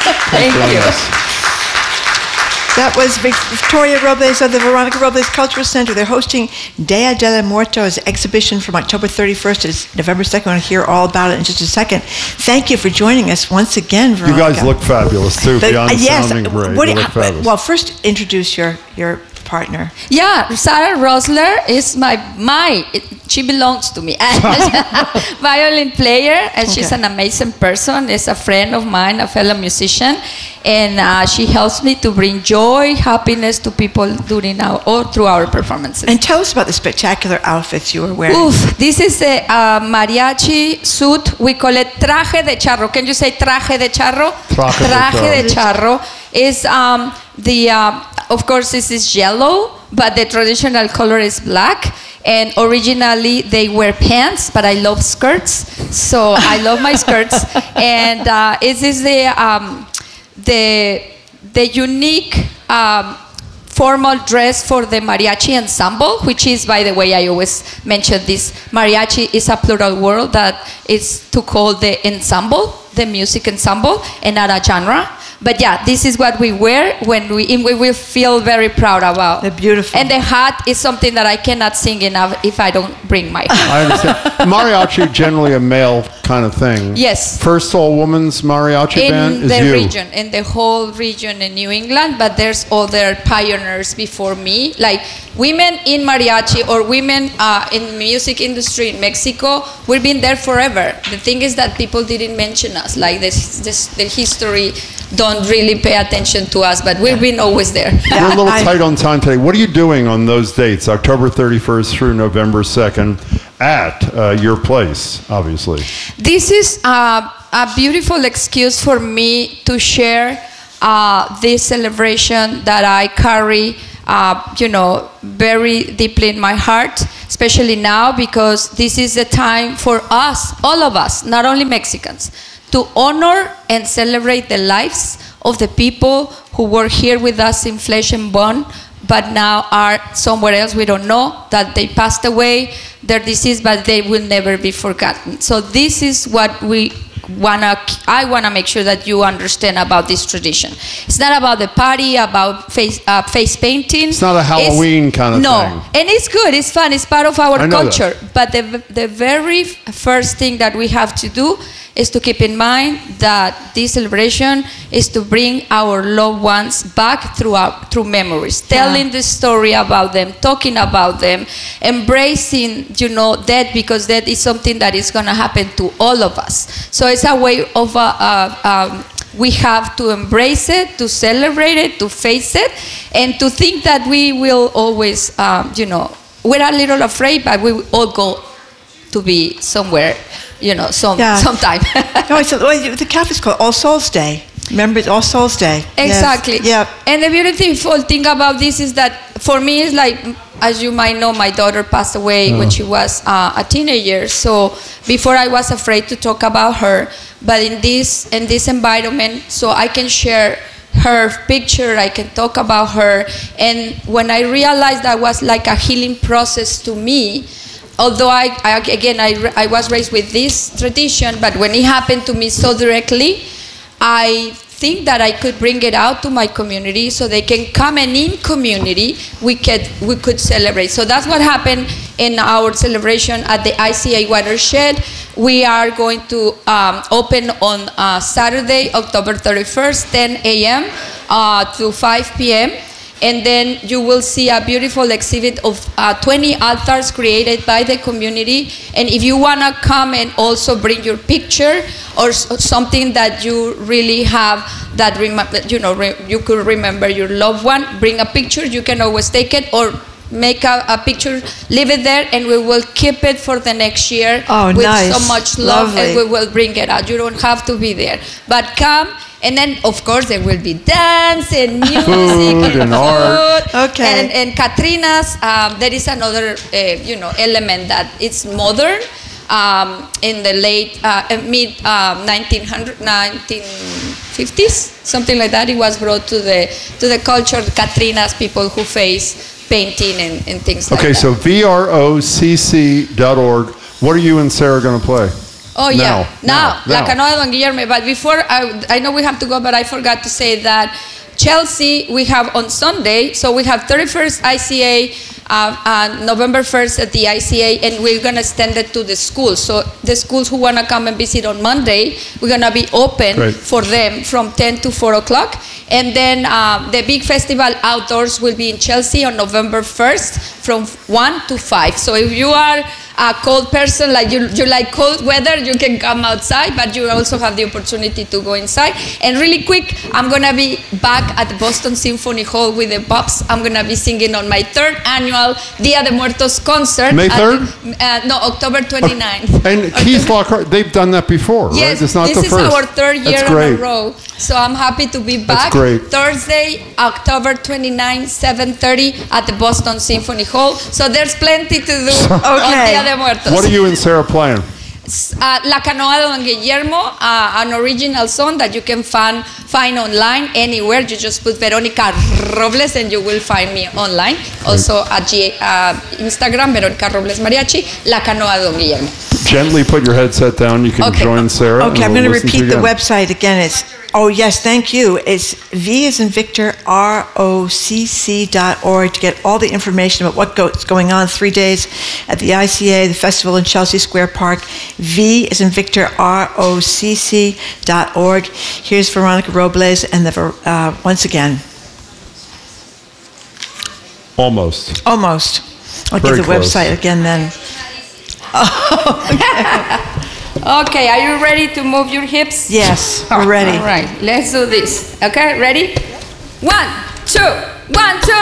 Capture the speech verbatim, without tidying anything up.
Thank you. That was Victoria Robles of the Veronica Robles Cultural Center. They're hosting Dia de la Muertos exhibition from October thirty-first to November second. We'll hear all about it in just a second. Thank you for joining us once again, Veronica. You guys look fabulous, too, But, beyond uh, yes, sounding great. what You do look you- fabulous. well, first introduce your, your partner. Yeah, Sarah Rosler is my, my it, she belongs to me. Violin player, and she's Okay. an amazing person. Is a friend of mine, a fellow musician, and uh, she helps me to bring joy, happiness to people during our, all through our performances. And tell us about the spectacular outfits you were wearing. Oof, this is a uh, mariachi suit. We call it traje de charro. Can you say traje de charro? Traje de Traje de charro is um, the, uh, of course, this is yellow, but the traditional color is black. And originally they wear pants, but I love skirts, so I love my skirts. And uh, this is the um, the the unique um, formal dress for the mariachi ensemble, which is, by the way, I always mention this, mariachi is a plural word that is to call the ensemble, the music ensemble, and not a genre. But yeah, this is what we wear when we, and we will feel very proud about. They're beautiful. And the hat is something that I cannot sing enough if I don't bring my hat. I understand. Mariachi, generally a male kind of thing. Yes. First all-women's mariachi band In is the you. region, in the whole region in New England, but there's other pioneers before me, like women in mariachi or women uh, in music industry in Mexico. We've been there forever. The thing is that people didn't mention us, like this, this the history don't really pay attention to us, but we've been always there. We're a little I- tight on time today. What are you doing on those dates, October thirty-first through November second, at uh, your place, obviously? This is a, a beautiful excuse for me to share uh, this celebration that I carry, uh, you know, very deeply in my heart, especially now, because this is the time for us, all of us, not only Mexicans, to honor and celebrate the lives of the people who were here with us in flesh and bone, but now are somewhere else. We don't know that they passed away, their disease, but they will never be forgotten. So this is what we wanna, I wanna make sure that you understand about this tradition. It's not about the party, about face, uh, face painting. It's not a Halloween kind of no. thing. No, and it's good, it's fun, it's part of our I know culture. that. But the, the very first thing that we have to do is to keep in mind that this celebration is to bring our loved ones back through, our, through memories, Yeah. telling the story about them, talking about them, embracing, you know, death, because death is something that is going to happen to all of us. So it's a way of, uh, uh, um, we have to embrace it, to celebrate it, to face it, and to think that we will always, um, you know, we're a little afraid, but we will all go to be somewhere, you know, some Yeah. sometime. No, it's, well, the Catholics call it All Souls Day. Remember, it's All Souls Day. Exactly. Yes. Yeah. And the beautiful thing about this is that for me, it's like, as you might know, my daughter passed away when she was uh, a teenager. So before I was afraid to talk about her, but in this in this environment, so I can share her picture, I can talk about her. And when I realized that was like a healing process to me, although I, I again, I, I was raised with this tradition, but when it happened to me so directly, I think that I could bring it out to my community so they can come, and in community we could we could celebrate. So that's what happened in our celebration at the I C A Watershed. We are going to um, open on uh, Saturday, October thirty-first, ten a m Uh, to five p m And then you will see a beautiful exhibit of uh, twenty altars created by the community. And if you want to come and also bring your picture or s- something that you really have that rem- you know re- you could remember your loved one, bring a picture. You can always take it or make a, a picture, leave it there, and we will keep it for the next year Oh, with nice. so much love. Lovely. And we will bring it out. You don't have to be there, but come. And then, of course, there will be dance and music Food and art. food. Okay. And, and Katrina's, um, there is another, uh, you know, element that it's modern. Um, in the late, uh, mid um, nineteen hundred, nineteen fifties, something like that, it was brought to the to the culture. Katrina's, people who face painting and, and things like Okay, that. so V R O C C dot org. What are you and Sarah going to play? Oh yeah, Now, now, now, La Canoa Don Guillermo. But before, I, I know we have to go, but I forgot to say that Chelsea we have on Sunday. So we have thirty-first I C A, uh, uh, November first at the I C A, and we're gonna extend it to the schools. So the schools who wanna come and visit on Monday, we're gonna be open Great. for them from ten to four o'clock. And then uh, the big festival outdoors will be in Chelsea on November first from one to five. So if you are a cold person, like you, you like cold weather, you can come outside, but you also have the opportunity to go inside. And really quick, I'm gonna be back at the Boston Symphony Hall with the Pops. I'm gonna be singing on my third annual Dia de Muertos concert. May at third? the- uh, no, October twenty-ninth. And Keith Lockhart, they've done that before, Yes, right? It's not this the is first. our third year That's in great. a row. So I'm happy to be That's back. great. Thursday, October twenty-ninth, seven thirty at the Boston Symphony Hall. So there's plenty to do on Okay. Dia de Muertos. What are you and Sarah playing? Uh, La Canoa de Don Guillermo, uh, an original song that you can find, find online anywhere. You just put Veronica Robles and you will find me online. Also at G- uh, Instagram, Veronica Robles Mariachi, La Canoa de Don Guillermo. Gently put your headset down. You can Okay. join Sarah. Okay, I'm and we'll going to listen repeat you the again. website again. It's, oh, yes, thank you. It's V as in Victor, R O C C dot org to get all the information about what goes going on three days at the I C A, the festival in Chelsea Square Park. V as in Victor, R O C C dot org. Here's Veronica Robles and the, uh, once again, Almost. almost. I'll Very give the close. website again then. Okay, are you ready to move your hips? Yes, we're ready. All right, let's do this. Okay, ready? One, two, one, two.